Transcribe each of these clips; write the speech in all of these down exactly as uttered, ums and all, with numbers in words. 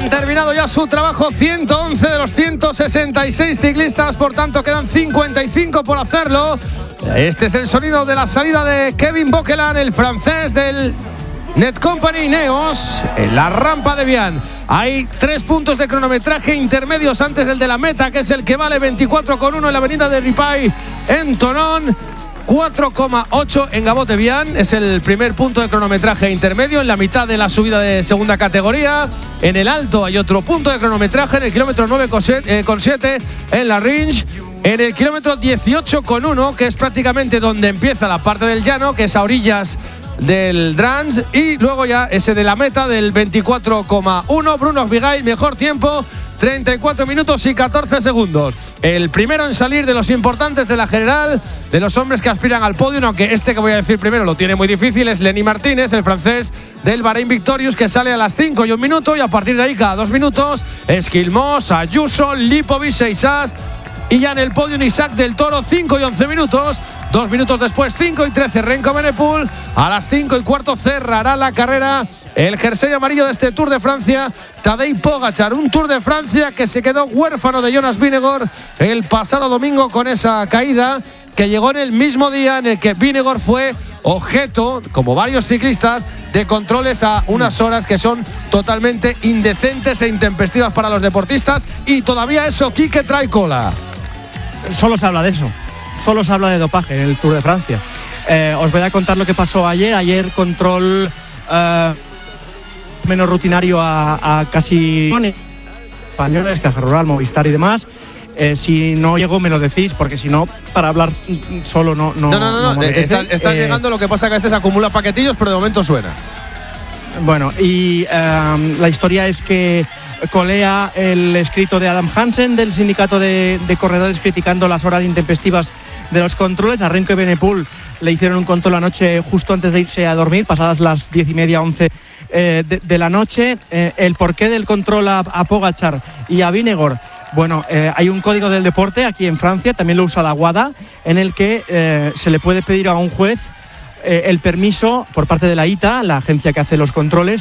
Han terminado ya su trabajo ciento once de los ciento sesenta y seis ciclistas, por tanto quedan cincuenta y cinco por hacerlo. Este es el sonido de la salida de Kevin Bökeland, el francés del Netcompany Ineos, en la rampa de Vian. Hay tres puntos de cronometraje intermedios antes del de la meta, que es el que vale veinticuatro coma uno en la avenida de Ripaille en Thonon. cuatro coma ocho en Gavot de Vian es el primer punto de cronometraje intermedio en la mitad de la subida de segunda categoría. En el alto hay otro punto de cronometraje en el kilómetro nueve coma siete en la Ringe. En el kilómetro dieciocho coma uno, que es prácticamente donde empieza la parte del llano, que es a orillas del Drans, y luego ya ese de la meta del veinticuatro coma uno. Bruno Vigail, mejor tiempo, treinta y cuatro minutos y catorce segundos. El primero en salir de los importantes de la general, de los hombres que aspiran al podio, aunque este que voy a decir primero lo tiene muy difícil, es Lenny Martínez, el francés del Bahrein Victorious, que sale a las cinco y un minuto, y a partir de ahí cada dos minutos Esquilmos, Ayuso, Lipovic, Seisas, y ya en el podio Isaac del Toro, cinco y once minutos. Dos minutos después, cinco y trece, Renko Benepul. A las cinco y cuarto cerrará la carrera el jersey amarillo de este Tour de Francia, Tadej Pogačar. Un Tour de Francia que se quedó huérfano de Jonas Vingegaard el pasado domingo con esa caída, que llegó en el mismo día en el que Vingegaard fue objeto, como varios ciclistas, de controles a unas horas que son totalmente indecentes e intempestivas para los deportistas. Y todavía eso, Quique, trae cola. Solo se habla de eso. Solo se habla de dopaje en el Tour de Francia. Eh, os voy a contar lo que pasó ayer. Ayer control eh, menos rutinario a, a casi españoles, Caja Rural, Movistar y demás. Eh, si no llego me lo decís, porque si no, para hablar solo no... No, no, no, no, no. Estás está eh, llegando, lo que pasa que a veces acumula paquetillos, pero de momento suena. Bueno, y eh, la historia es que colea el escrito de Adam Hansen del sindicato de, de corredores criticando las horas intempestivas de los controles. A Renko Benepul le hicieron un control anoche justo antes de irse a dormir, pasadas las diez y media, once eh, de, de la noche. Eh, el porqué del control a, a Pogačar y a Vingegaard. Bueno, eh, hay un código del deporte aquí en Francia, también lo usa la WADA, en el que eh, se le puede pedir a un juez eh, el permiso por parte de la I T A, la agencia que hace los controles,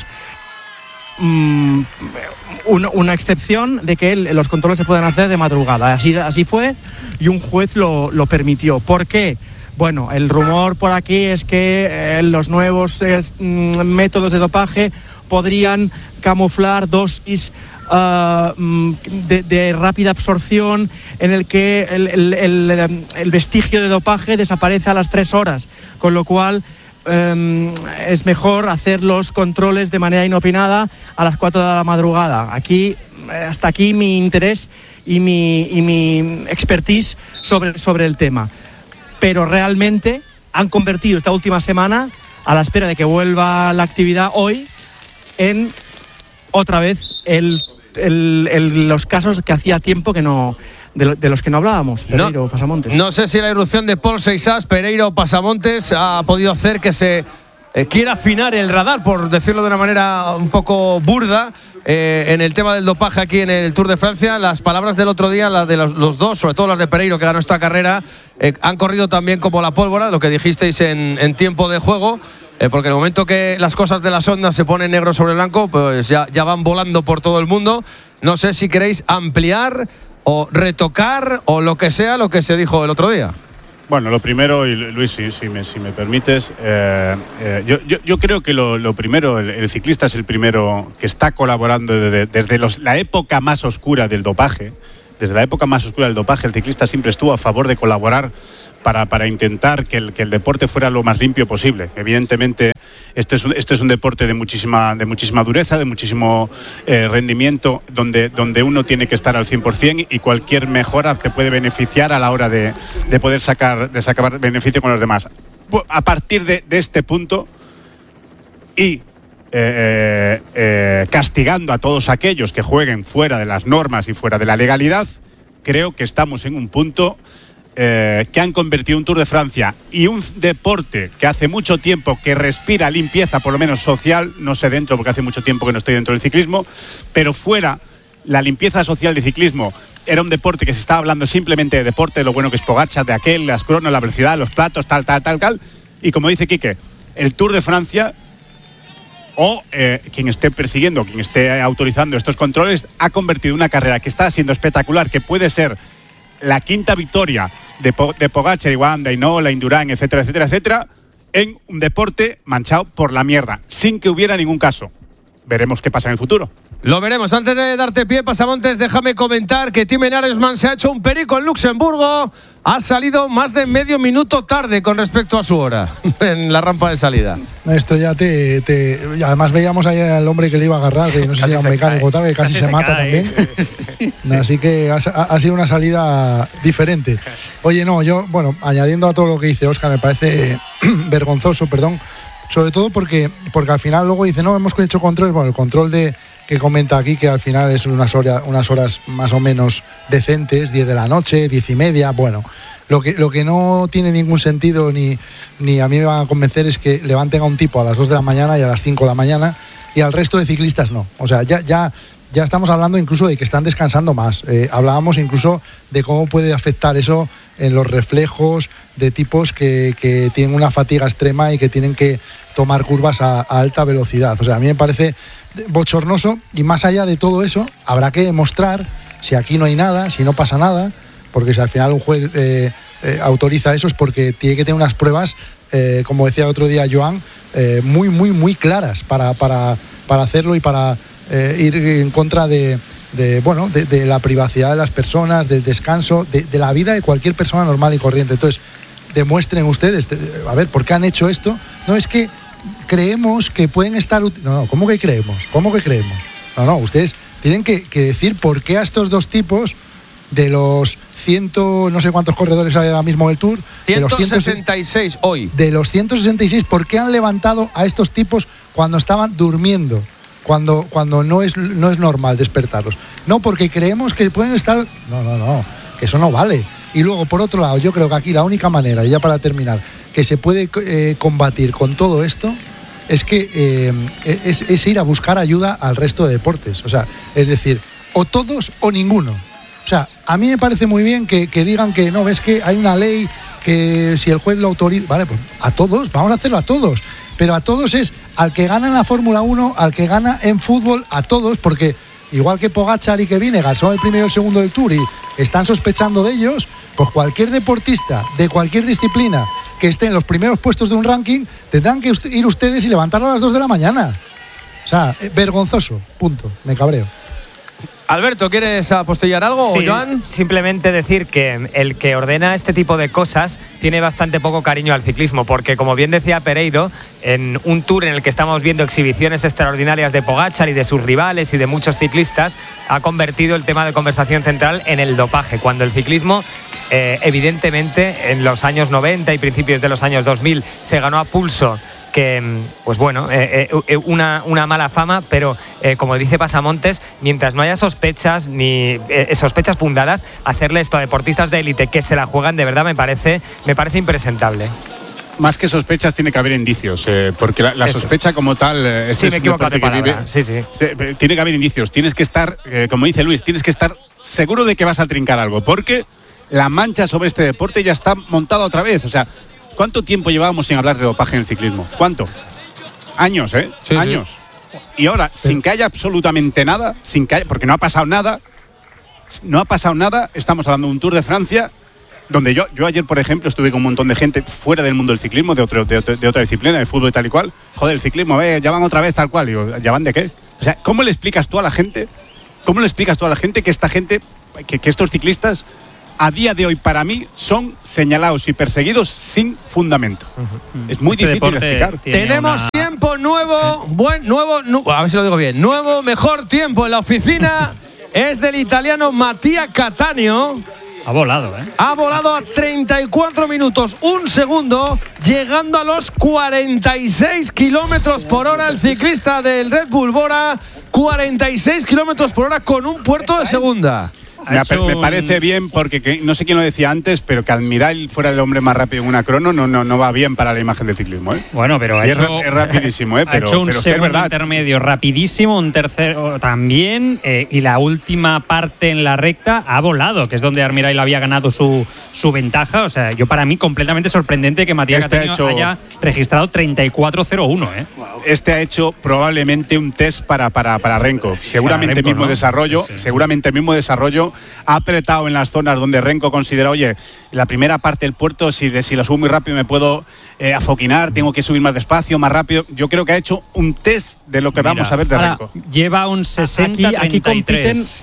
mmm, un, una excepción de que el, los controles se puedan hacer de madrugada. Así, así fue, y un juez lo, lo permitió. ¿Por qué? Bueno, el rumor por aquí es que eh, los nuevos eh, métodos de dopaje podrían camuflar dosis Uh, de, de rápida absorción, en el que el, el, el, el vestigio de dopaje desaparece a las tres horas, con lo cual um, es mejor hacer los controles de manera inopinada a las cuatro de la madrugada. Aquí, hasta aquí mi interés y mi, y mi expertise sobre, sobre el tema. Pero realmente han convertido esta última semana, a la espera de que vuelva la actividad hoy, en otra vez el El, el, los casos que hacía tiempo que no de, de los que no hablábamos. Pereiro, no, Pasamontes. No sé si la irrupción de Paul Seisas, Pereiro o Pasamontes ha podido hacer que se eh, quiera afinar el radar, por decirlo de una manera un poco burda, eh, en el tema del dopaje aquí en el Tour de Francia. Las palabras del otro día, las de los, los dos, sobre todo las de Pereiro, que ganó esta carrera, eh, han corrido también como la pólvora, lo que dijisteis en, en tiempo de juego. Eh, porque en el momento que las cosas de las ondas se ponen negro sobre blanco, pues ya, ya van volando por todo el mundo. No sé si queréis ampliar o retocar o lo que sea lo que se dijo el otro día. Bueno, lo primero, y Luis, si, si, me, si me permites, eh, eh, yo, yo, yo creo que lo, lo primero, el, el ciclista es el primero que está colaborando desde, desde los, la época más oscura del dopaje. Desde la época más oscura del dopaje, el ciclista siempre estuvo a favor de colaborar para, para intentar que el, que el deporte fuera lo más limpio posible. Evidentemente, esto es un, esto es un deporte de muchísima, de muchísima dureza, de muchísimo eh, rendimiento, donde, donde uno tiene que estar al cien por ciento, y cualquier mejora te puede beneficiar a la hora de, de poder sacar, de sacar beneficio con los demás. A partir de, de este punto, y Eh, eh, castigando a todos aquellos que jueguen fuera de las normas y fuera de la legalidad, creo que estamos en un punto eh, que han convertido un Tour de Francia y un deporte que hace mucho tiempo que respira limpieza, por lo menos social, no sé dentro porque hace mucho tiempo que no estoy dentro del ciclismo, pero fuera, la limpieza social del ciclismo era un deporte que se estaba hablando simplemente de deporte, de lo bueno que es Pogačar, de aquel, las cronos, la velocidad, los platos, tal, tal, tal, tal, y como dice Quique, el Tour de Francia o eh, quien esté persiguiendo, quien esté autorizando estos controles, ha convertido una carrera que está siendo espectacular, que puede ser la quinta victoria de, po- de Pogačar, igual de Inola, Indurain, etcétera, etcétera, etcétera, en un deporte manchado por la mierda, sin que hubiera ningún caso. Veremos qué pasa en el futuro. Lo veremos. Antes de darte pie, Pasamontes, déjame comentar que Tim Aresman se ha hecho un perico en Luxemburgo. Ha salido más de medio minuto tarde con respecto a su hora en la rampa de salida. Esto ya te, te... Además veíamos ahí al hombre que le iba a agarrar, que no sé si era un mecánico o tal, que casi, casi se, se mata cae. También. Sí, sí. Así que ha, ha sido una salida diferente. Oye, no, yo, bueno, añadiendo a todo lo que dice Óscar, me parece vergonzoso, perdón, sobre todo porque, porque al final luego dice, no, hemos hecho controles, bueno, el control de que comenta aquí, que al final es unas horas, unas horas más o menos decentes, diez de la noche, diez y media, bueno, lo que, lo que no tiene ningún sentido ni, ni a mí me van a convencer es que levanten a un tipo a las dos de la mañana y a las cinco de la mañana y al resto de ciclistas no, o sea, ya, ya, ya estamos hablando incluso de que están descansando más, eh, hablábamos incluso de cómo puede afectar eso en los reflejos de tipos que, que tienen una fatiga extrema y que tienen que tomar curvas a, a alta velocidad. O sea, a mí me parece bochornoso y más allá de todo eso, habrá que demostrar si aquí no hay nada, si no pasa nada, porque si al final un juez eh, eh, autoriza eso es porque tiene que tener unas pruebas, eh, como decía el otro día Joan, eh, muy, muy, muy claras para, para, para hacerlo y para eh, ir en contra de... de bueno de, de la privacidad de las personas, del descanso, de, de la vida de cualquier persona normal y corriente. Entonces, demuestren ustedes, a ver, ¿por qué han hecho esto? No, es que creemos que pueden estar... No, no, ¿cómo que creemos? ¿Cómo que creemos? No, no, ustedes tienen que, que decir por qué a estos dos tipos, de los ciento, no sé cuántos corredores hay ahora mismo del Tour, ciento sesenta y seis de los hoy. De los ciento sesenta y seis, ¿por qué han levantado a estos tipos cuando estaban durmiendo? Cuando, cuando no es no es normal despertarlos. No, porque creemos que pueden estar... No, no, no, que eso no vale. Y luego, por otro lado, yo creo que aquí la única manera, y ya para terminar, que se puede eh, combatir con todo esto es que eh, es, es ir a buscar ayuda al resto de deportes. O sea, es decir, o todos o ninguno. O sea, a mí me parece muy bien que, que digan que no, ves que hay una ley que si el juez lo autoriza... Vale, pues a todos, vamos a hacerlo a todos. Pero a todos es al que gana en la Fórmula uno, al que gana en fútbol, a todos, porque igual que Pogačar y que Vinegar son el primero y el segundo del Tour y están sospechando de ellos, pues cualquier deportista de cualquier disciplina que esté en los primeros puestos de un ranking tendrán que ir ustedes y levantarlo a las dos de la mañana. O sea, vergonzoso, punto, me cabreo. Alberto, ¿quieres apostillar algo, sí, Joan? Simplemente decir que el que ordena este tipo de cosas tiene bastante poco cariño al ciclismo, porque como bien decía Pereiro, en un Tour en el que estamos viendo exhibiciones extraordinarias de Pogačar y de sus rivales y de muchos ciclistas, ha convertido el tema de conversación central en el dopaje, cuando el ciclismo eh, evidentemente en los años noventa y principios de los años dos mil se ganó a pulso que, pues bueno, eh, eh, una, una mala fama, pero eh, como dice Pasamontes, mientras no haya sospechas, ni eh, sospechas fundadas, hacerle esto a deportistas de élite que se la juegan, de verdad me parece, me parece impresentable. Más que sospechas, tiene que haber indicios, eh, porque la, la sospecha como tal... Eh, sí, me he equivocado de palabra. Sí, sí. Eh, tiene que haber indicios, tienes que estar, eh, como dice Luis, tienes que estar seguro de que vas a trincar algo, porque la mancha sobre este deporte ya está montada otra vez, o sea... ¿Cuánto tiempo llevábamos sin hablar de dopaje en el ciclismo? ¿Cuánto? Años, ¿eh? Sí, Años. Sí. Y ahora, sí. sin que haya absolutamente nada, sin que haya, porque no ha pasado nada, no ha pasado nada, estamos hablando de un Tour de Francia, donde yo, yo ayer, por ejemplo, estuve con un montón de gente fuera del mundo del ciclismo, de, otro, de, otro, de otra disciplina, de fútbol y tal y cual. Joder, el ciclismo, eh, ya van otra vez tal cual. Digo, ¿ya van de qué? O sea, ¿cómo le explicas tú a la gente, cómo le explicas tú a la gente que esta gente, que, que estos ciclistas... a día de hoy para mí son señalados y perseguidos sin fundamento? Uh-huh. Es muy este difícil de explicar. Tenemos una... tiempo nuevo, buen nuevo, nu- a ver si lo digo bien, nuevo mejor tiempo en la oficina es del italiano Mattia Cattaneo. Ha volado, ¿eh? Ha volado a treinta y cuatro minutos, un segundo, llegando a los cuarenta y seis kilómetros por hora el ciclista del Red Bull Bora, cuarenta y seis kilómetros por hora con un puerto de segunda. Me, me parece bien porque que, no sé quién lo decía antes, pero que Almiral fuera el hombre más rápido en una crono no, no, no va bien para la imagen del ciclismo, ¿eh? Bueno, pero ha hecho, es, es rapidísimo, ¿eh? Pero, ha hecho un pero segundo es verdad. intermedio rapidísimo, un tercero también, eh, y la última parte en la recta ha volado, que es donde Almiral había ganado su, su ventaja. O sea, yo para mí completamente sorprendente que Matías este Cataño hecho, haya registrado treinta y cuatro cero uno, ¿eh? Este ha hecho probablemente un test para, para, para Renko. Seguramente para Remco, el mismo ¿no? desarrollo, Sí, sí. seguramente el mismo desarrollo ha apretado en las zonas donde Renko considera, oye, la primera parte del puerto, si, si lo subo muy rápido me puedo eh, afoquinar, tengo que subir más despacio, más rápido. Yo creo que ha hecho un test de lo que Mira, vamos a ver de ahora, Renko. Lleva un sesenta Aquí, aquí treinta y compiten, tres.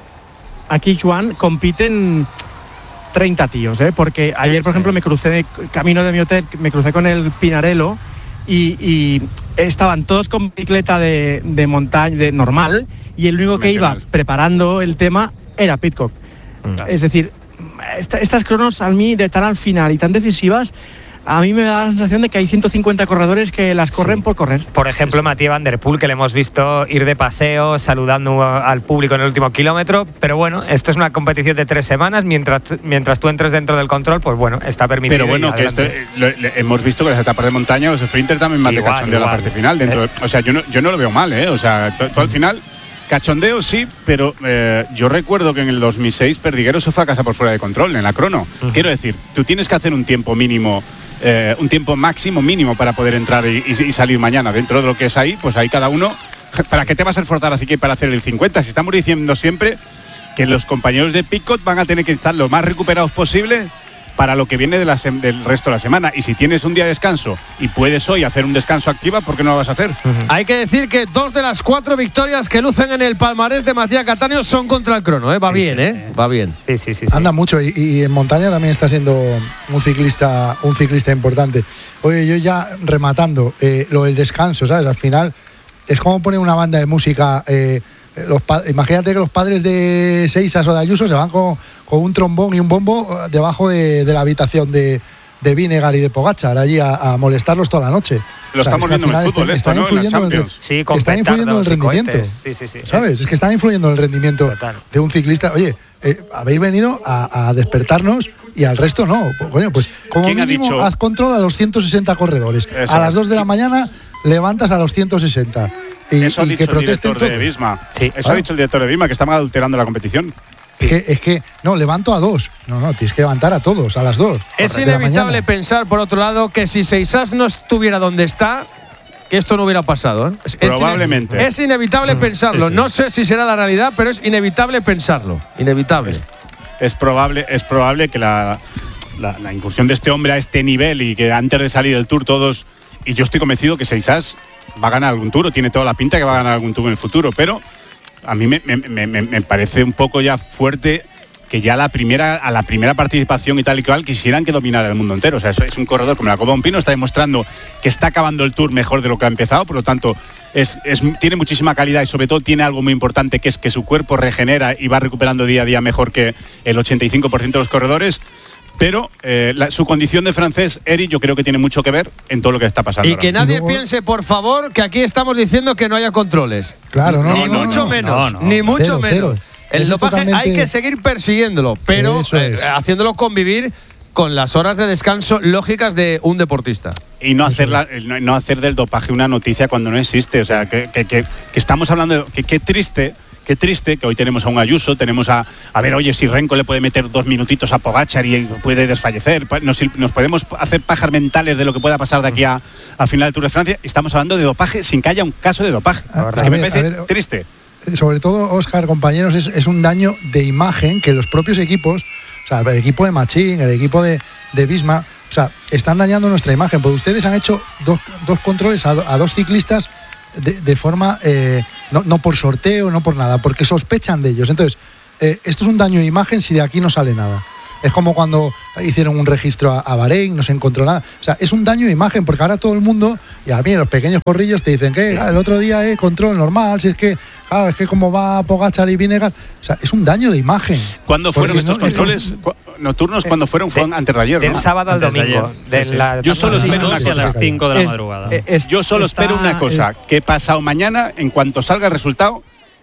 aquí, Joan, compiten treinta tíos, ¿eh? Porque ayer, por ejemplo, me crucé camino de mi hotel, me crucé con el Pinarello y, y estaban todos con bicicleta de, de montaña, de normal, y el único que iba preparando el tema era Pidcock. Mm. Es decir, esta, estas cronos a mí de tan al final y tan decisivas, a mí me da la sensación de que hay ciento cincuenta corredores que las corren sí. por correr. Por ejemplo, sí, sí. Mathieu Van Der Poel, que le hemos visto ir de paseo, saludando al público en el último kilómetro. Pero bueno, esto es una competición de tres semanas. Mientras, mientras tú entres dentro del control, pues bueno, está permitido. Pero bueno, que esto, lo, lo, hemos visto que las etapas de montaña, los sprinters también más de cachondeo la parte final. Dentro, ¿Eh? O sea, yo no, yo no lo veo mal, ¿eh? O sea, tú al final... Cachondeo sí, pero eh, yo recuerdo que en el dos mil seis Perdiguero se fue a casa por fuera de control en la crono. Uh-huh. Quiero decir, tú tienes que hacer un tiempo mínimo, eh, un tiempo máximo mínimo para poder entrar y, y, y salir mañana. Dentro de lo que es ahí, pues ahí cada uno... ¿Para qué te vas a esforzar así que para hacer el cincuenta? Si estamos diciendo siempre que los compañeros de Pidcock van a tener que estar lo más recuperados posible para lo que viene de la sem- del resto de la semana. Y si tienes un día de descanso y puedes hoy hacer un descanso activa, ¿por qué no lo vas a hacer? Uh-huh. Hay que decir que dos de las cuatro victorias que lucen en el palmarés de Matías Cataño son contra el crono, ¿eh? Va sí, bien, sí, ¿eh? Sí. Va bien. Sí, sí, sí, sí. Anda mucho y, y en montaña también está siendo un ciclista, un ciclista importante. Oye, yo ya rematando eh, lo del descanso, ¿sabes? Al final es como poner una banda de música... Eh, Los pa- imagínate que los padres de Seixas o de Ayuso se van con, con un trombón y un bombo debajo de, de la habitación de, de Vinegar y de Pogačar allí a, a molestarlos toda la noche. Lo o sea, estamos es viendo en el fútbol, está, esto, ¿no? En la Champions. El, sí, con está influyendo en el rendimiento. Sí, sí, sí. ¿Sabes? Es que está influyendo en el rendimiento Total. de un ciclista. Oye, eh, habéis venido a, a despertarnos y al resto no. Pues, coño, pues como mínimo dicho? haz control a los ciento sesenta corredores. Eso a las dos de la mañana levantas a los ciento sesenta. Y, eso ha y dicho que el director de Visma. Sí. Eso claro. ha dicho el director de Visma, que están adulterando la competición. Sí. Es, que, es que, no, levanto a dos. No, no, tienes que levantar a todos, a las dos. Es inevitable pensar, por otro lado, que si Seixas no estuviera donde está, que esto no hubiera pasado. ¿eh? Es, Probablemente. Es inevitable mm, pensarlo. Sí, sí. No sé si será la realidad, pero es inevitable pensarlo. Inevitable. Es, es probable, es probable que la, la, la incursión de este hombre a este nivel y que antes de salir del Tour todos... Y yo estoy convencido que Seixas va a ganar algún Tour, tiene toda la pinta que va a ganar algún Tour en el futuro, pero a mí me, me, me, me parece un poco ya fuerte que ya la primera, a la primera participación y tal y cual quisieran que dominara el mundo entero. O sea, eso es un corredor como la Copa Un Pino, está demostrando que está acabando el Tour mejor de lo que ha empezado, por lo tanto es, es, tiene muchísima calidad y sobre todo tiene algo muy importante, que es que su cuerpo regenera y va recuperando día a día mejor que el ochenta y cinco por ciento de los corredores. Pero eh, la, su condición de francés, Eric, yo creo que tiene mucho que ver en todo lo que está pasando. Y que ahora. nadie Luego, piense, por favor, que aquí estamos diciendo que no haya controles. Claro, no, Ni no, mucho no, menos, no, no. ni mucho Cero, menos. cero. El Eso dopaje totalmente... hay que seguir persiguiéndolo, pero eh, haciéndolo convivir con las horas de descanso lógicas de un deportista. Y no hacer, la, no, no hacer del dopaje una noticia cuando no existe. O sea, que, que, que, que estamos hablando de... que qué triste... Qué triste que hoy tenemos a un Ayuso, tenemos a, a ver, oye, si Renko le puede meter dos minutitos a Pogačar y puede desfallecer, nos, nos podemos hacer pajas mentales de lo que pueda pasar de aquí a, a final del Tour de Francia. Estamos hablando de dopaje sin que haya un caso de dopaje. A, es a que ver, me parece ver, triste. Sobre todo, Óscar, compañeros, es, es un daño de imagen que los propios equipos, o sea, el equipo de Machín, el equipo de, de Visma, o sea, están dañando nuestra imagen, porque ustedes han hecho dos, dos controles a, a dos ciclistas De, de forma, eh, no, no por sorteo, no por nada, porque sospechan de ellos. Entonces, eh, esto es un daño de imagen si de aquí no sale nada. Es como cuando hicieron un registro a, a Bahrein, no se encontró nada. O sea, es un daño de imagen, porque ahora todo el mundo, y a mí los pequeños corrillos te dicen que ah, el otro día es eh, control normal, si es que, ah, es que como va Pogačar y Vinegar. O sea, es un daño de imagen. ¿Cuándo fueron estos no, controles no, nocturnos? ¿Cuándo fueron? Fueron antes de ayer, ¿no? Del sábado al domingo. De sí, sí. La, Yo solo espero una cosa. A las cinco de la madrugada. Es, es, Yo solo está, espero una cosa, es, que pasado mañana, en cuanto salga el resultado,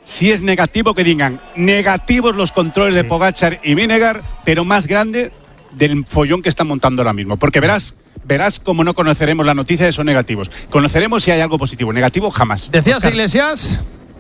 Si es negativo, que digan negativos los controles sí. de Pogačar y Vingegaard, pero más grande del follón que están montando ahora mismo. Porque verás, verás cómo no conoceremos la noticia de esos negativos. Conoceremos si hay algo positivo. Negativo, jamás. ¿Decías, Oscar Iglesias?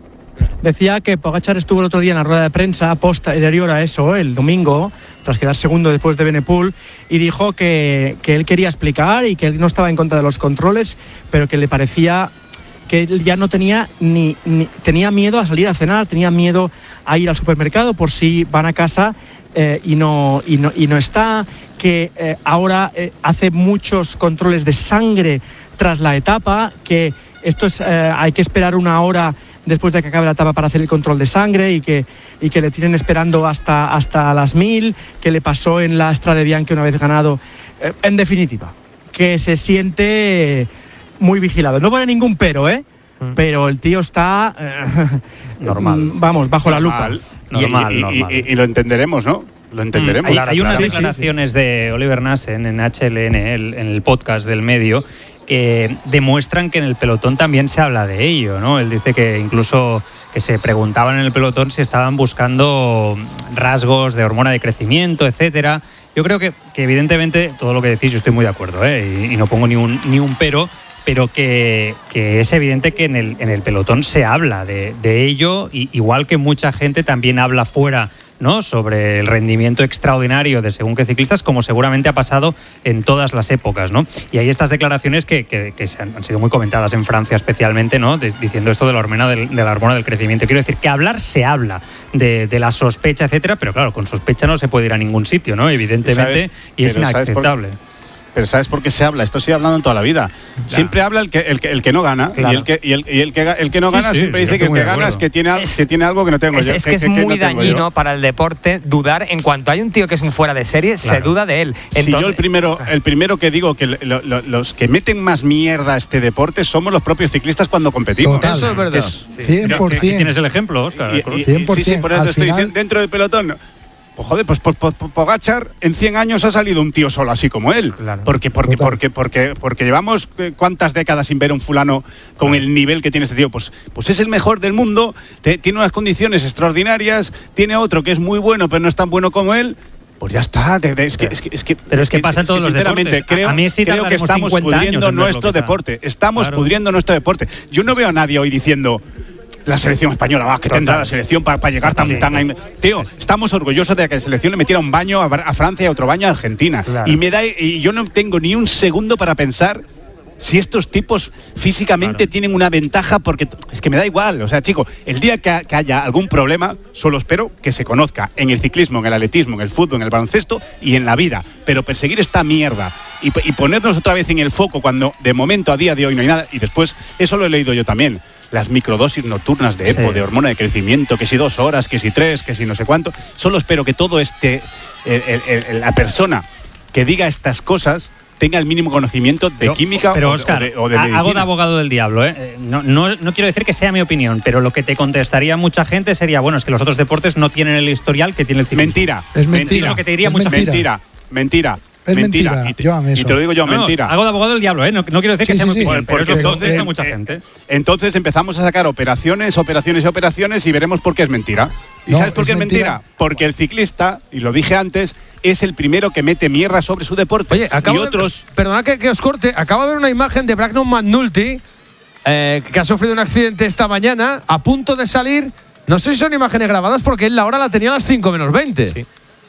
Decía que Pogačar estuvo el otro día en la rueda de prensa posterior a eso, el domingo, tras quedar segundo después de Benepul, y dijo que, que él quería explicar y que él no estaba en contra de los controles, pero que le parecía que él ya no tenía ni, ni tenía miedo a salir a cenar, tenía miedo a ir al supermercado por si van a casa eh, y, no, y, no, y no está, que eh, ahora eh, hace muchos controles de sangre tras la etapa, que esto es, eh, hay que esperar una hora después de que acabe la etapa para hacer el control de sangre y que, y que le tienen esperando hasta, hasta las mil, que le pasó en la Strade Bianche una vez ganado. Eh, en definitiva, que se siente muy vigilado. No pone ningún pero, ¿eh? Mm. Pero el tío está eh, normal. Vamos, bajo normal. la lupa. Normal, y, y, normal. Y, y, y lo entenderemos, ¿no? Lo entenderemos. Mm, hay, claro, hay unas claro. declaraciones de Oliver Nassen en H L N, el, en el podcast del medio, que demuestran que en el pelotón también se habla de ello, ¿no? Él dice que incluso que se preguntaban en el pelotón si estaban buscando rasgos de hormona de crecimiento, etcétera. Yo creo que, que evidentemente todo lo que decís yo estoy muy de acuerdo, ¿eh? y, y no pongo ni un, ni un pero, pero que, que es evidente que en el, en el pelotón se habla de, de ello, y igual que mucha gente también habla fuera, ¿no?, sobre el rendimiento extraordinario de según qué ciclistas, como seguramente ha pasado en todas las épocas, ¿no? Y hay estas declaraciones que, que, que se han, han sido muy comentadas en Francia especialmente, ¿no?, de, diciendo esto de la hormona del, de la hormona del crecimiento. Quiero decir que hablar se habla de, de la sospecha, etcétera, pero claro, con sospecha no se puede ir a ningún sitio, ¿no? Evidentemente, y es inaceptable. Pero ¿sabes por qué se habla? Esto sigue hablando en toda la vida. Claro. Siempre habla el que, el que, el que no gana. Claro. Y, el que, y, el, y el, que, el que no gana sí, sí, siempre dice que el que gana es que tiene, es, que tiene algo que no tengo es, yo. Es que, que es que, muy que no dañino para el deporte dudar. En cuanto hay un tío que es un fuera de serie, claro, se duda de él. Entonces, si yo el primero, el primero que digo que lo, lo, los que meten más mierda a este deporte somos los propios ciclistas cuando competimos. Total. Eso es verdad. Es, sí. cien por ciento. Aquí tienes el ejemplo, Óscar. Y, y, y, sí, sí, por eso te estoy final... diciendo, dentro del pelotón... Pues joder, pues por, por, por Pogačar en cien años ha salido un tío solo así como él. Claro. Porque, porque, porque, porque, porque llevamos cuántas décadas sin ver un fulano con claro. el nivel que tiene este tío. Pues, pues es el mejor del mundo, te, tiene unas condiciones extraordinarias, tiene otro que es muy bueno pero no es tan bueno como él. Pues ya está. De, de, es que, es que, es que, pero es que pasa en todos los deportes. Creo, a mí sí creo que estamos pudriendo nuestro deporte. Estamos claro. pudriendo nuestro deporte. Yo no veo a nadie hoy diciendo... La selección española, va, que Total. tendrá la selección para pa llegar tan... Sí, tan sí, tío, sí, sí. estamos orgullosos de que la selección le metiera un baño a, a Francia y otro baño a Argentina. Claro. Y, me da, y yo no tengo ni un segundo para pensar si estos tipos físicamente claro. tienen una ventaja, porque es que me da igual. O sea, chico, el día que, que haya algún problema, solo espero que se conozca en el ciclismo, en el atletismo, en el fútbol, en el baloncesto y en la vida. Pero perseguir esta mierda y, y ponernos otra vez en el foco cuando de momento, a día de hoy, no hay nada. Y después, eso lo he leído yo también. Las microdosis nocturnas de EPO, sí. de hormona de crecimiento, que si dos horas, que si tres, que si no sé cuánto. Solo espero que todo este, el, el, el, la persona que diga estas cosas tenga el mínimo conocimiento de pero, química pero, o, Oscar, o de, o de medicina. Hago de abogado del diablo, ¿eh? No, no, no quiero decir que sea mi opinión, pero lo que te contestaría mucha gente sería, bueno, es que los otros deportes no tienen el historial que tiene el ciclismo. Mentira. Es mentira. Es lo que te diría es mucha mentira. gente. Mentira, mentira. Es mentira, mentira. Y, te, yo y te lo digo yo, no, mentira. No, hago de abogado del diablo, ¿eh? No, no quiero decir sí, que sea sí, mi opinión, sí, pero es lo que contesta eh, mucha eh, gente. Entonces empezamos a sacar operaciones, operaciones y operaciones y veremos por qué es mentira. ¿Y no, sabes por qué es mentira? mentira? Porque el ciclista, y lo dije antes, es el primero que mete mierda sobre su deporte. Oye, acabo y otros... de, perdona que, que os corte, acabo de ver una imagen de Bragnon McNulty, eh, que ha sufrido un accidente esta mañana, a punto de salir. No sé si son imágenes grabadas porque él la hora la tenía a las cinco menos veinte. Sí.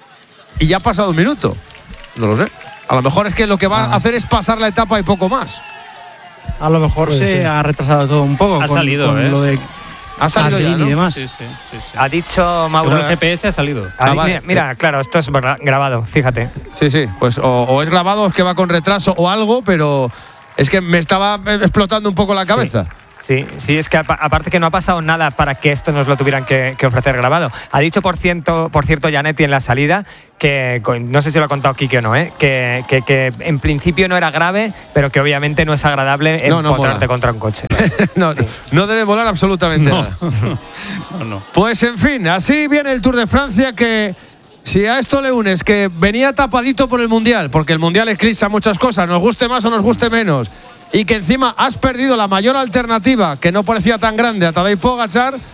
Y ya ha pasado un minuto. No lo sé. A lo mejor es que lo que va ah. a hacer es pasar la etapa y poco más. A lo mejor Puede se ser. ha retrasado todo un poco. Ha con, salido, con ¿eh? Lo de ha salido ya, ¿no? Y demás. Sí, sí, sí, sí. Ha dicho Mauro. Según el G P S ha salido. Ah, mira, mira, claro, esto es grabado, fíjate. Sí, sí, pues o, o es grabado o es que va con retraso o algo, pero es que me estaba explotando un poco la cabeza. Sí. Sí, sí, es que aparte que no ha pasado nada para que esto nos lo tuvieran que, que ofrecer grabado. Ha dicho, por cierto, por cierto, Janetti en la salida, que no sé si lo ha contado Quique o no, ¿eh? que, que, que en principio no era grave, pero que obviamente no es agradable no, no encontrarte contra un coche. no, sí. no debe volar absolutamente no. nada. no, no. Pues en fin, así viene el Tour de Francia, que si a esto le unes que venía tapadito por el Mundial, porque el Mundial eclipsa muchas cosas, nos guste más o nos guste menos, y que encima has perdido la mayor alternativa, que no parecía tan grande, a Tadej Pogačar,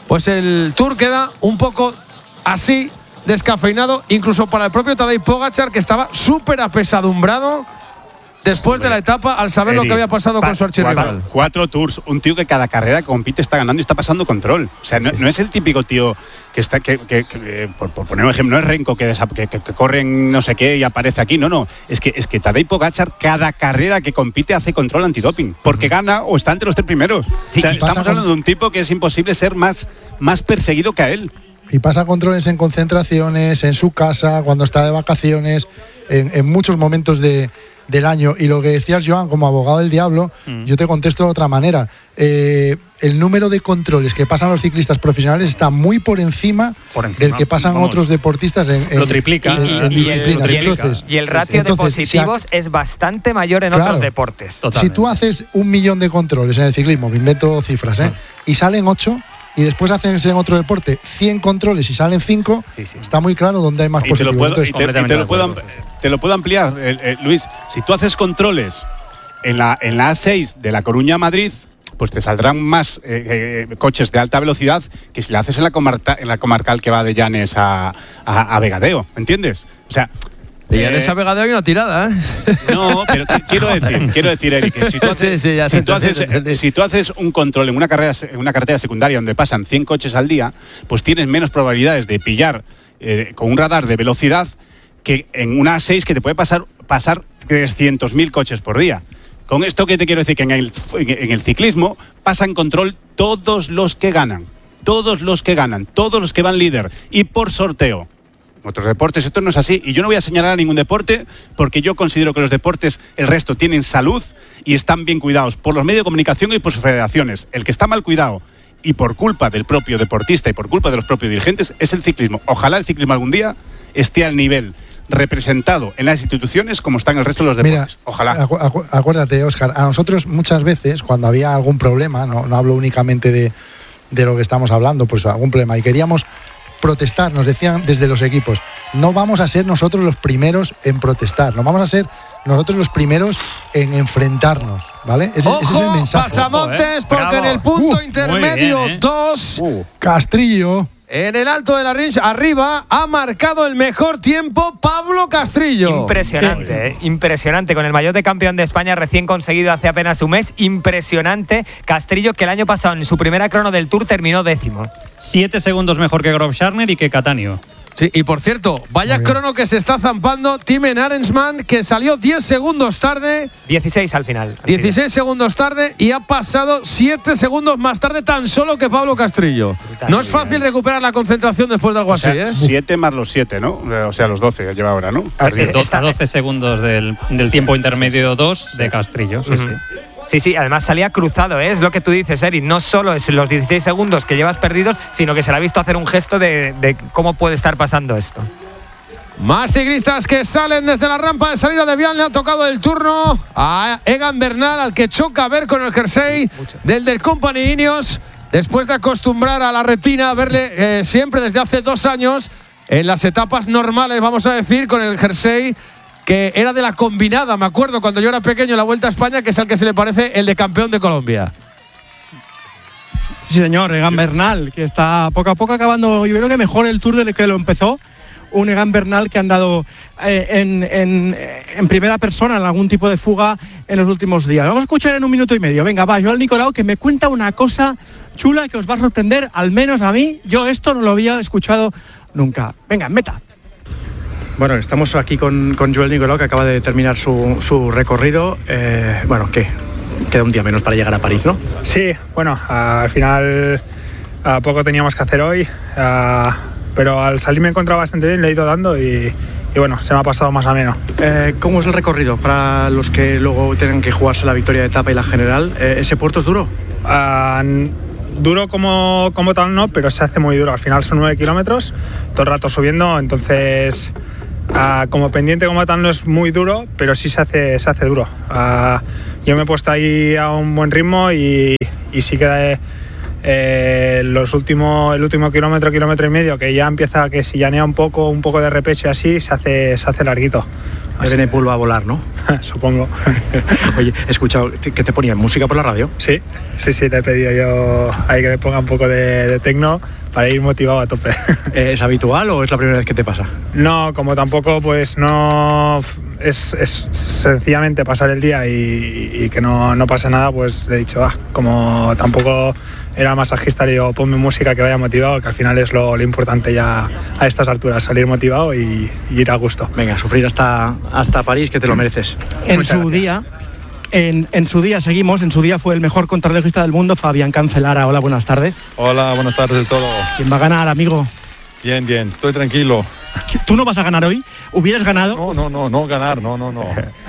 pues el Tour queda un poco así, descafeinado, incluso para el propio Tadej Pogačar, que estaba súper apesadumbrado después de la etapa al saber Eri, lo que había pasado con su archirrival. Cuatro, cuatro tours, un tío que cada carrera que compite está ganando y está pasando control. O sea, no, sí, sí. no es el típico tío que está, que, que, que por, por poner un ejemplo, no es Renko que, que, que, que corre en no sé qué y aparece aquí. No, no. Es que, es que Tadej Pogačar cada carrera que compite hace control antidoping, porque gana o está entre los tres primeros. Sí, o sea, estamos hablando con... de un tipo que es imposible ser más, más perseguido que a él. Y pasa controles en concentraciones, en su casa, cuando está de vacaciones, en, en muchos momentos de, del año. Y lo que decías, Joan, como abogado del diablo, mm. yo te contesto de otra manera. Eh, el número de controles que pasan los ciclistas profesionales está muy por encima, por encima del que pasan vamos, otros deportistas en, en, lo triplica. en, en, en y, disciplinas. Y el, entonces, y el ratio entonces, de positivos si a, es bastante mayor en claro, otros deportes. Totalmente. Si tú haces un millón de controles en el ciclismo, me invento cifras, ¿eh? y salen ocho, y después hacen en otro deporte cien controles y salen cinco, sí, sí. está muy claro dónde hay más y positivos. Te lo puedo, y te, y te, lo puedo, te lo puedo ampliar, eh, eh, Luis. Si tú haces controles en la, en la A seis de La Coruña a Madrid, pues te saldrán más eh, eh, coches de alta velocidad que si la haces en la, comarca, en la comarcal que va de Llanes a, a, a Vegadeo, ¿me entiendes? O sea... Y en esa Vegadeo hay una tirada, ¿eh? No, pero te, quiero decir, quiero decir, Eric, que si tú haces, sí, sí, si, tú haces eh, si tú haces un control en una carrera, en una carretera secundaria donde pasan cien coches al día, pues tienes menos probabilidades de pillar eh, con un radar de velocidad que en una A seis que te puede pasar pasar trescientos mil coches por día. Con esto que te quiero decir que en el, en el ciclismo pasan control todos los que ganan, todos los que ganan, todos los que van líder y por sorteo. Otros deportes esto no es así y yo no voy a señalar a ningún deporte porque yo considero que los deportes, el resto, tienen salud y están bien cuidados por los medios de comunicación y por sus federaciones. El que está mal cuidado y por culpa del propio deportista y por culpa de los propios dirigentes es el ciclismo. Ojalá el ciclismo algún día esté al nivel representado en las instituciones como están el resto de los deportes. Mira, ojalá. Acu- acu- acuérdate, Óscar, a nosotros muchas veces cuando había algún problema, no, no hablo únicamente de, de lo que estamos hablando, pues algún problema y queríamos protestar, nos decían desde los equipos, no vamos a ser nosotros los primeros en protestar, no vamos a ser nosotros los primeros en enfrentarnos, ¿vale? Ese, Ojo, ese es el mensaje. Pasamontes, Ojo, eh. porque Bravo. en el punto uh, intermedio dos, ¿eh? uh. Castrillo. En el alto de la Rinch, arriba, ha marcado el mejor tiempo Pablo Castrillo. Impresionante, eh, impresionante. Con el maillot de campeón de España recién conseguido hace apenas un mes. Impresionante. Castrillo, que el año pasado en su primera crono del Tour terminó décimo. Siete segundos mejor que Grobscharner y que Cattaneo. Sí, y por cierto, vaya crono que se está zampando Timen Arensman, que salió diez segundos tarde. dieciséis al final. dieciséis segundos tarde y ha pasado siete segundos más tarde tan solo que Pablo Castrillo. Brutal, no es fácil recuperar la concentración después de algo o sea, así, ¿eh? siete más los siete, ¿no? O sea, los doce que lleva ahora, ¿no? doce, doce segundos del, del tiempo intermedio dos de Castrillo, sí, uh-huh. sí. Sí, sí, además salía cruzado, ¿eh? Es lo que tú dices, Eric. No solo es los dieciséis segundos que llevas perdidos, sino que se le ha visto hacer un gesto de, de cómo puede estar pasando esto. Más ciclistas que salen desde la rampa de salida de Vial. Le ha tocado el turno a Egan Bernal, al que choca a ver con el jersey del del Company Ineos, después de acostumbrar a la retina a verle eh, siempre desde hace dos años en las etapas normales, vamos a decir, con el jersey que era de la combinada, me acuerdo cuando yo era pequeño en la Vuelta a España, que es al que se le parece el de campeón de Colombia. Sí, señor, Egan Bernal, que está poco a poco acabando, yo creo que mejor el Tour del que lo empezó. Un Egan Bernal que ha andado eh, en, en, en primera persona en algún tipo de fuga en los últimos días. Vamos a escuchar en un minuto y medio. Venga, va, Joan Nicolau, que me cuenta una cosa chula que os va a sorprender, al menos a mí. Yo esto no lo había escuchado nunca. Venga, meta. Bueno, estamos aquí con, con Joel Nicolau, que acaba de terminar su, su recorrido. Eh, bueno, ¿qué? Queda un día menos para llegar a París, ¿no? Sí, bueno, uh, al final uh, poco teníamos que hacer hoy, uh, pero al salir me he encontrado bastante bien, le he ido dando y, y bueno, se me ha pasado más ameno. Eh, ¿Cómo es el recorrido para los que luego tienen que jugarse la victoria de etapa y la general? Eh, ¿Ese puerto es duro? Uh, duro como, como tal no, pero se hace muy duro. Al final son nueve kilómetros, todo el rato subiendo, entonces... Uh, como pendiente como tal no es muy duro, pero sí se hace, se hace duro. Uh, yo me he puesto ahí a un buen ritmo y, y sí que Eh, los últimos, el último kilómetro, kilómetro y medio, que ya empieza que si llanea un poco, un poco de repecho y así, se hace, se hace larguito. Evenepoel va a volar, ¿no? Supongo. Oye, he escuchado que te ponían música por la radio. Sí, sí, sí, le he pedido yo ahí que me ponga un poco de, de tecno para ir motivado a tope. ¿Es habitual o es la primera vez que te pasa? No, como tampoco, pues no... Es, es sencillamente pasar el día y, y que no, no pase nada, pues le he dicho, ah, como tampoco era masajista, le digo, ponme música que vaya motivado, que al final es lo, lo importante ya a estas alturas, salir motivado y, y ir a gusto. Venga, sufrir hasta, hasta París, que te lo mereces. En Muchas su gracias. día... En, en su día seguimos, en su día fue el mejor contrarrelojista del mundo, Fabián Cancellara. Hola, buenas tardes. Hola, buenas tardes a todos. ¿Quién va a ganar, amigo? Bien, bien, estoy tranquilo. ¿Tú no vas a ganar hoy? ¿Hubieras ganado? No, no, no, no ganar, no, no, no.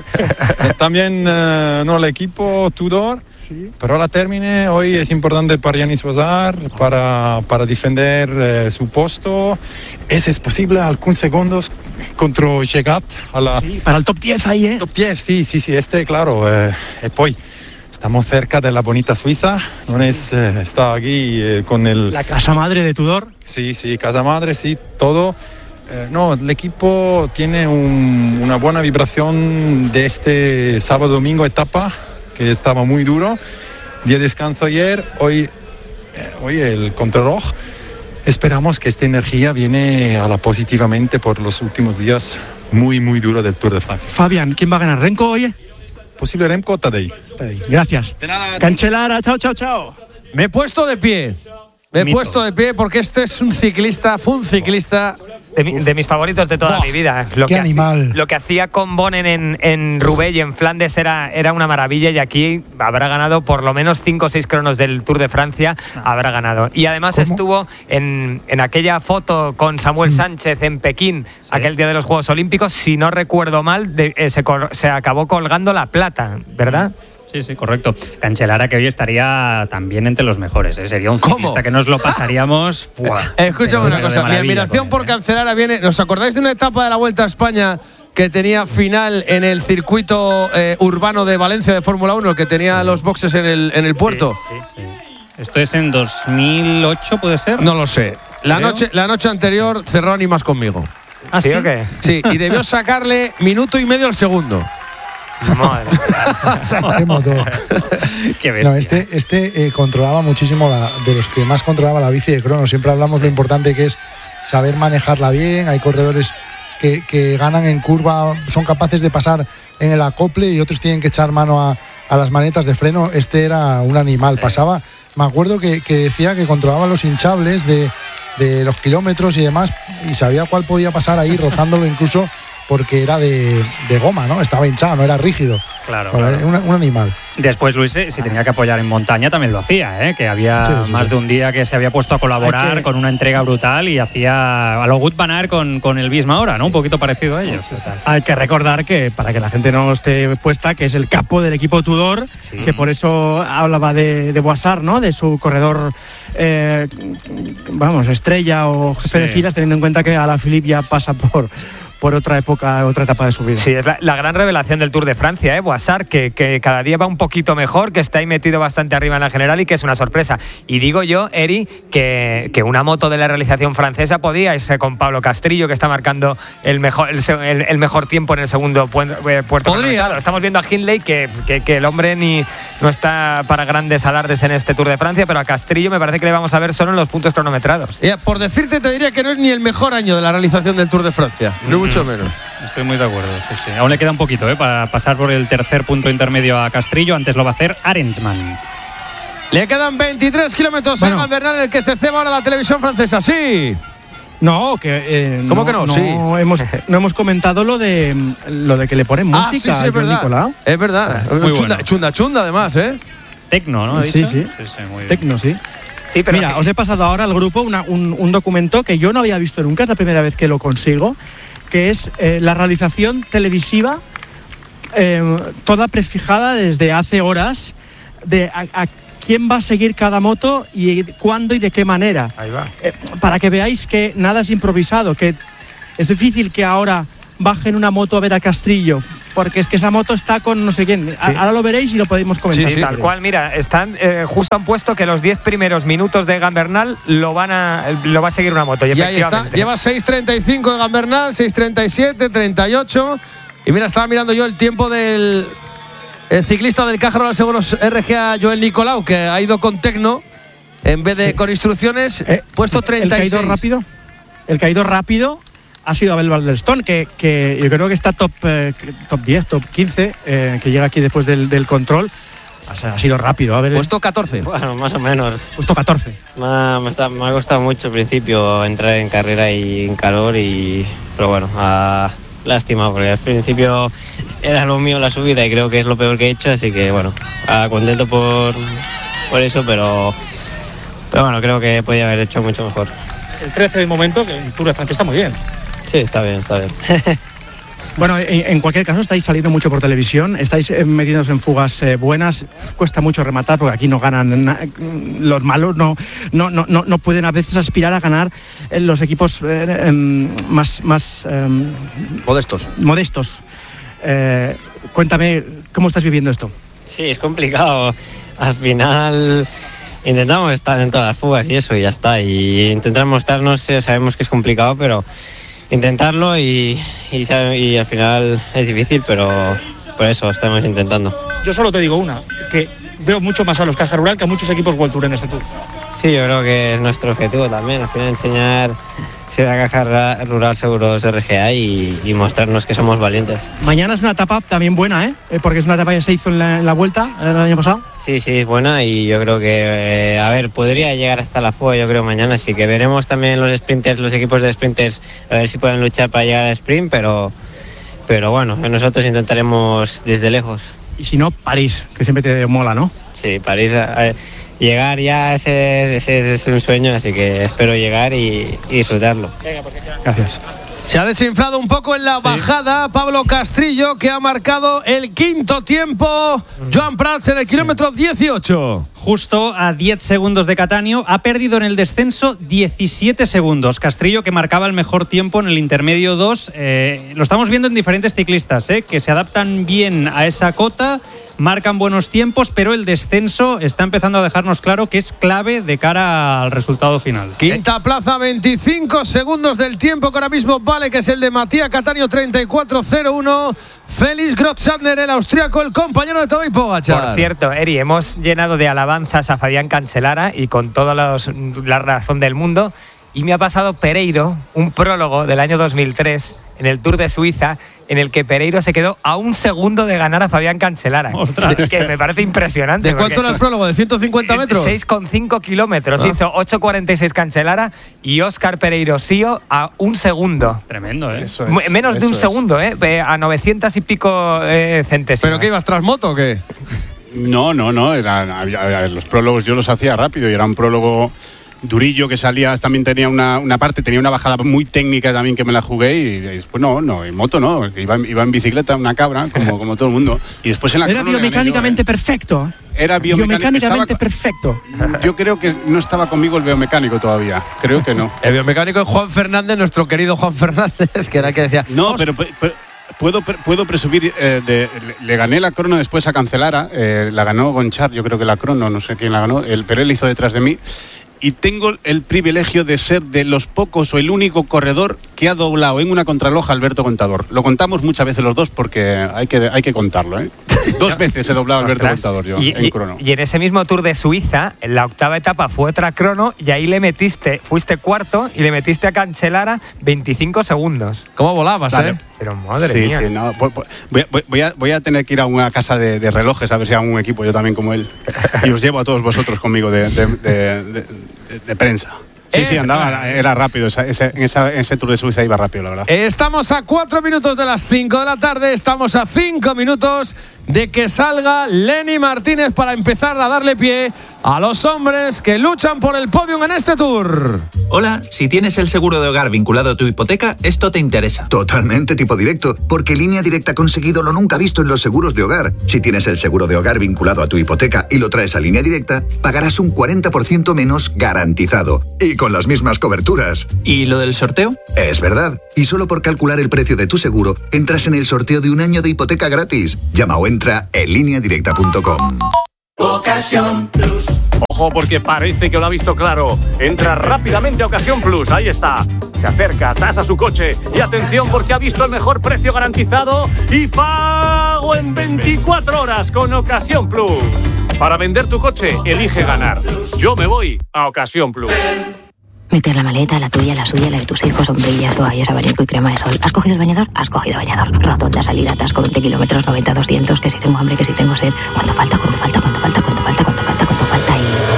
También eh, no el equipo Tudor, sí. Pero la termine hoy es importante para Yanis Bozar, para, para defender eh, su puesto. ¿Es, es posible algún segundos contra Chegat? A la, sí, para el top diez ahí, ¿eh? Top diez, sí, sí, sí, este, claro. Eh, y poi estamos cerca de la bonita Suiza, no es, eh, está aquí eh, con el... La casa madre de Tudor. Sí, sí, casa madre, sí, todo. Eh, no, el equipo tiene un, una buena vibración de este sábado-domingo etapa, que estaba muy duro. Día de descanso ayer, hoy, eh, hoy el contrarreloj. Esperamos que esta energía viene a la positivamente por los últimos días muy, muy duros del Tour de Francia. Fabián, ¿quién va a ganar? ¿Renko, oye? Posible Remco o Tadej. Gracias. De nada. Cancellara, chao, chao, chao. Me he puesto de pie. Me he Mito. puesto de pie porque este es un ciclista, fue un ciclista De, mi- de mis favoritos de toda Buah, mi vida. Lo qué que animal. Hacía, lo que hacía con Bonen en, en Roubaix y en Flandes era, era una maravilla, y aquí habrá ganado por lo menos cinco o seis cronos del Tour de Francia, habrá ganado. Y además ¿Cómo? estuvo en, en aquella foto con Samuel Sánchez en Pekín, aquel día de los Juegos Olímpicos, si no recuerdo mal, de- eh, se, col- se acabó colgando la plata, ¿verdad? Sí, sí, correcto. Cancellara, que hoy estaría también entre los mejores. ¿eh? Sería un ¿Cómo? ciclista que nos lo pasaríamos. ¡Buah! Escúchame una Pero de cosa, mi maravilla admiración con por él, ¿eh? Cancellara viene. ¿Os acordáis de una etapa de la Vuelta a España que tenía final en el circuito eh, urbano de Valencia de Fórmula uno, que tenía los boxes en el, en el puerto? Sí, sí. Esto es en dos mil ocho, ¿puede ser? No lo sé. La Creo. noche, la noche anterior cerró Ánimas conmigo. ¿Ah, ¿Sí sí? o qué? Sí, y debió sacarle minuto y medio al segundo. Madre mía. Qué motor. Qué bestia. No, este, este eh, controlaba muchísimo, la, de los que más controlaba la bici de crono. Siempre hablamos lo importante que es saber manejarla bien. Hay corredores que, que ganan en curva, son capaces de pasar en el acople, y otros tienen que echar mano a, a las manetas de freno. Este era un animal, pasaba. Me acuerdo que, que decía que controlaba los hinchables de, de los kilómetros y demás, y sabía cuál podía pasar ahí, rozándolo incluso, porque era de, de goma, ¿no? Estaba hinchado, no era rígido. Claro, Bueno, claro. un, un animal. Después Luis, eh, si tenía que apoyar en montaña, también lo hacía, ¿eh? Que había Sí, sí, más sí. de un día que se había puesto a colaborar Hay que- con una entrega brutal y hacía a lo Wout van Aert con, con el Bisma ahora, ¿no? Un poquito parecido a ellos. O sea, Hay que recordar que, para que la gente no esté puesta, que es el capo del equipo Tudor, Sí. que por eso hablaba de, de Boissard, ¿no? De su corredor, eh, vamos, estrella o jefe Sí. de filas, teniendo en cuenta que Alaphilippe ya pasa por, por otra época, otra etapa de su vida. Sí, es la, la gran revelación del Tour de Francia, ¿eh? Boissard, que, que cada día va un poquito mejor, que está ahí metido bastante arriba en la general y que es una sorpresa. Y digo yo, Eri, que, que una moto de la realización francesa podía irse con Pablo Castrillo, que está marcando el mejor, el, se- el- el mejor tiempo en el segundo puen- eh, puerto. Podría. cronometrado. Estamos viendo a Hindley, que, que, que el hombre ni no está para grandes alardes en este Tour de Francia, pero a Castrillo me parece que le vamos a ver solo en los puntos cronometrados. Ya, por decirte, te diría que no es ni el mejor año de la realización del Tour de Francia, ni mucho menos. estoy muy de acuerdo. Sí, sí. Aún le queda un poquito, ¿eh? Para pasar por el tercer punto intermedio a Castrillo. Antes lo va a hacer Arensman. Le quedan veintitrés kilómetros Bueno. a Egan Bernal, el que se ceba ahora la televisión francesa. Sí. No, que eh, ¿Cómo que no? Sí. hemos, no hemos comentado lo de lo de que le ponen música Ah, sí, sí, a es Joan verdad. Nicolau. Es verdad. Muy chunda, bueno. chunda, chunda, además, ¿eh? Tecno, ¿no? ¿Ha Sí, dicho? sí. muy bien. Tecno, sí. Sí, pero Mira, os he pasado ahora al grupo una- un, un documento que yo no había visto nunca, es la primera vez que lo consigo, que es eh, la realización televisiva, eh, toda prefijada desde hace horas, de a, a quién va a seguir cada moto y cuándo y de qué manera. ahí va. Eh, para que veáis que nada es improvisado, que es difícil que ahora bajen una moto a ver a Castrillo porque es que esa moto está con no sé quién. Sí. Ahora lo veréis y lo podemos comentar. Sí, sí, tal cual, mira, están eh, justo han puesto que los diez primeros minutos de Egan Bernal lo van a lo va a seguir una moto. Y, y ahí está, lleva seis treinta y cinco Egan Bernal, seis treinta y siete, treinta y ocho. Y mira, estaba mirando yo el tiempo del el ciclista del Caja Rural Seguros R G A, Joel Nicolau, que ha ido con Tecno en vez de sí. con instrucciones, eh, puesto treinta y seis. El caído rápido, el caído rápido ha sido Abel Valderstone, que, que yo creo que está top, eh, top diez, top quince, eh, que llega aquí después del, del control. Ha, ha sido rápido. Abel. Puesto catorce. Bueno, más o menos. Puesto catorce. Me ha, me, está, me ha costado mucho al principio entrar en carrera y en calor, y pero bueno, a, lástima, porque al principio era lo mío la subida y creo que es lo peor que he hecho, así que bueno, a, contento por, por eso, pero, pero bueno, creo que podía haber hecho mucho mejor. El trece de momento, que el Tour de Francia está muy bien. Sí, está bien, está bien. Bueno, en, en cualquier caso estáis saliendo mucho por televisión, estáis eh, metidos en fugas eh, buenas, cuesta mucho rematar porque aquí no ganan na, los malos, no, no, no, no, no pueden a veces aspirar a ganar eh, los equipos eh, eh, más, más eh, modestos. modestos. Eh, cuéntame, ¿cómo estás viviendo esto? Sí, es complicado. Al final intentamos estar en todas las fugas y eso, y ya está. Y intentar mostrarnos, sabemos que es complicado, pero intentarlo y, y, y al final es difícil, pero por eso estamos intentando. Yo solo te digo una, que veo mucho más a los Caja Rural que a muchos equipos World Tour en este Tour. Sí, yo creo que es nuestro objetivo también, al final enseñar si la Caja Rural Seguros R G A y, y mostrarnos que somos valientes. Mañana es una etapa también buena, ¿eh? Porque es una etapa que se hizo en la, en la Vuelta el año pasado. Sí, sí, es buena, y yo creo que, eh, a ver, podría llegar hasta la fuga, yo creo, mañana, así que veremos también los sprinters, los equipos de sprinters, a ver si pueden luchar para llegar al sprint, pero, pero bueno, nosotros intentaremos desde lejos. Y si no, París, que siempre te mola, ¿no? Sí, París, a ver, llegar ya ese, ese es un sueño, así que espero llegar y, y disfrutarlo. Gracias. Se ha desinflado un poco en la sí. bajada Pablo Castrillo, que ha marcado el quinto tiempo. Joan Prats en el sí. kilómetro dieciocho. Justo a diez segundos de Catania, ha perdido en el descenso diecisiete segundos. Castrillo, que marcaba el mejor tiempo en el intermedio dos. Eh, lo estamos viendo en diferentes ciclistas, eh, que se adaptan bien a esa cota, marcan buenos tiempos, pero el descenso está empezando a dejarnos claro que es clave de cara al resultado final. Quinta plaza, veinticinco segundos del tiempo que ahora mismo vale, que es el de Matías Catania, treinta y cuatro cero uno. Félix Grotsander, el austriaco, el compañero de Tadej Pogačar. Por cierto, Eri, hemos llenado de alabanzas a Fabián Cancellara y con toda los, la razón del mundo. Y me ha pasado Pereiro, un prólogo del año dos mil tres en el Tour de Suiza, en el que Pereiro se quedó a un segundo de ganar a Fabián Cancellara. ¡Ostras! Que me parece impresionante. ¿De cuánto era el prólogo? ¿De ciento cincuenta metros? seis coma cinco kilómetros. Ah. Hizo ocho cuarenta y seis Cancellara y Óscar Pereiro Sío a un segundo. Tremendo, ¿eh? Eso es, Menos eso de un es. segundo, ¿eh? A novecientos y pico eh, centésimos. ¿Pero qué ibas, tras moto o qué? No, no, no. Era, los prólogos yo los hacía rápido y era un prólogo durillo que salía, también tenía una, una parte, tenía una bajada muy técnica también que me la jugué, y después no, no, en moto no, iba, iba en bicicleta, una cabra, como, como todo el mundo. Y después en la Era biomecánicamente yo, perfecto. Era biomecánicamente estaba, perfecto. Yo creo que no estaba conmigo el biomecánico todavía, creo que no. El biomecánico es Juan Fernández, nuestro querido Juan Fernández, que era el que decía... No, pero... pero Puedo, puedo presumir, eh, de, le, le gané la crono después a Cancellara, eh, la ganó Gonchar, yo creo que la crono, no sé quién la ganó, el, pero él hizo detrás de mí. Y tengo el privilegio de ser de los pocos o el único corredor que ha doblado en una contrarreloj a Alberto Contador. Lo contamos muchas veces los dos porque hay que, hay que contarlo, ¿eh? Dos veces he doblado a Alberto Contador yo y, en crono. Y en ese mismo Tour de Suiza, en la octava etapa fue otra crono y ahí le metiste, fuiste cuarto y le metiste a Cancellara veinticinco segundos. ¿Cómo volabas, vale. eh? Pero madre sí, mía. Sí, no, voy, voy, voy, a, voy a tener que ir a una casa de, de relojes a ver si hago un equipo yo también como él. Y os llevo a todos vosotros conmigo de, de, de, de, de prensa. Sí, sí, andaba, era rápido, ese, ese, en, esa, en ese Tour de Suiza iba rápido, la verdad. Estamos a cuatro minutos de las cinco de la tarde, estamos a cinco minutos de que salga Lenny Martínez para empezar a darle pie a los hombres que luchan por el podium en este Tour. Hola, si tienes el seguro de hogar vinculado a tu hipoteca, esto te interesa. Totalmente tipo directo, porque Línea Directa ha conseguido lo nunca visto en los seguros de hogar. Si tienes el seguro de hogar vinculado a tu hipoteca y lo traes a Línea Directa, pagarás un cuarenta por ciento menos garantizado. Y con las mismas coberturas. ¿Y lo del sorteo? Es verdad. Y solo por calcular el precio de tu seguro, entras en el sorteo de un año de hipoteca gratis. Llama o entra en línea directa punto com. Ocasión Plus. Ojo, porque parece que lo ha visto claro. Entra rápidamente a Ocasión Plus. Ahí está. Se acerca, tasa su coche. Y atención, porque ha visto el mejor precio garantizado y pago en veinticuatro horas con Ocasión Plus. Para vender tu coche, elige ganar. Yo me voy a Ocasión Plus. Meter la maleta, la tuya, la suya, la de tus hijos, sombrillas, toallas, abanico y crema de sol. ¿Has cogido el bañador? Has cogido bañador. Rotonda, salida, atasco, veinte kilómetros, noventa, doscientos, que si tengo hambre, que si tengo sed. ¿Cuánto falta? ¿Cuánto falta? ¿Cuánto falta? ¿Cuánto falta? ¿Cuánto falta? ¿Cuánto falta?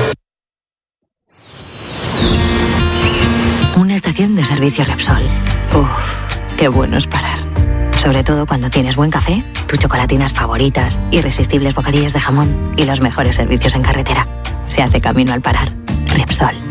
Y... una estación de servicio Repsol. Uf, qué bueno es parar. Sobre todo cuando tienes buen café, tus chocolatinas favoritas, irresistibles bocadillos de jamón y los mejores servicios en carretera. Se hace camino al parar. Repsol.